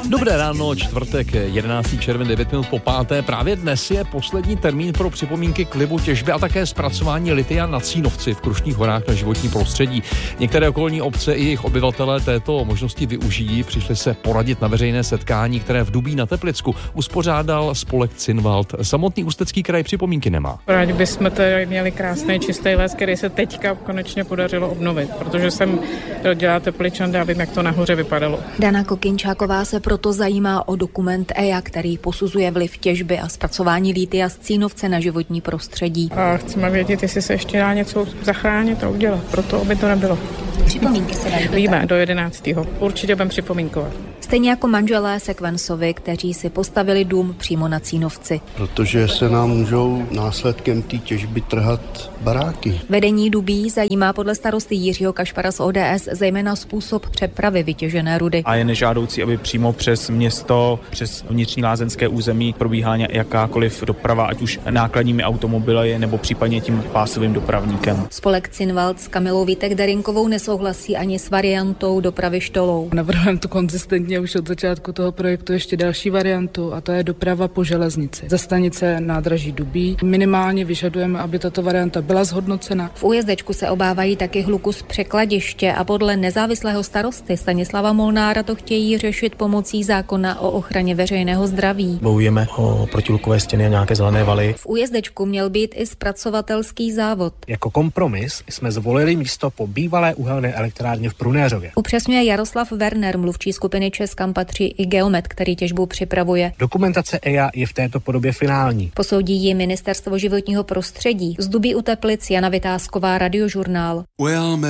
Dobré ráno, čtvrtek, 11. červen, 9 minut po 5. Právě dnes je poslední termín pro připomínky k vlivu těžby a také zpracování lithia na Cínovci v Krušných horách na životní prostředí. Některé okolní obce i jejich obyvatelé této možnosti využijí. Přišli se poradit na veřejné setkání, které v Dubí na Teplicku uspořádal spolek Cinwald. Samotný Ústecký kraj připomínky nemá. Rádi bychom tady měli krásný čistý les, který se teďka konečně podařilo obnovit, protože jsem dělala Tepličan, já vím, jak to nahoře vypadalo. Dana Kokinčáková se proto zajímá o dokument EIA, který posuzuje vliv těžby a zpracování lithia z Cínovce na životní prostředí. A chceme vědět, jestli se ještě dá něco zachránit a udělat, proto aby to nebylo. Připomínky se dají. Víme, do 11. Určitě budeme připomínkovat. Stejně jako manželé Sekvensovi, kteří si postavili dům přímo na Cínovci. Protože se nám můžou následkem té těžby trhat baráky. Vedení Dubí zajímá podle starosty Jiřího Kašpara z ODS zejména způsob přepravy vytěžené rudy. A je nežádoucí, aby přímo přes město, přes vnitřní lázeňské území probíhala jakákoliv doprava, ať už nákladními automobily nebo případně tím pásovým dopravníkem. Spolek Cinwald s Kamilou Vítek-Darinkovou nesouhlasí ani s variantou dopravy štolou. Navrhujeme to konzistentně už od začátku toho projektu ještě další variantu a to je doprava po železnici. Ze stanice nádraží Dubí minimálně vyžadujeme, aby tato varianta byla zhodnocena. V Újezdečku se obávají taky hluku z překladiště a podle nezávislého starosty Stanislava Molnára to chtějí řešit pomocí zákona o ochraně veřejného zdraví. Bojujeme o protihlukové stěny a nějaké zelené valy. V Újezdečku měl být i zpracovatelský závod. Jako kompromis jsme zvolili místo po bývalé uhelné elektrárně v Prunéřově. Upřesňuje Jaroslav Werner, mluvčí skupiny ČEZ, kam patří i Geomet, který těžbu připravuje. Dokumentace EIA je v této podobě finální. Posoudí ji Ministerstvo životního prostředí. Z Dubí u Teplic Jana Vytázková, Radiožurnál.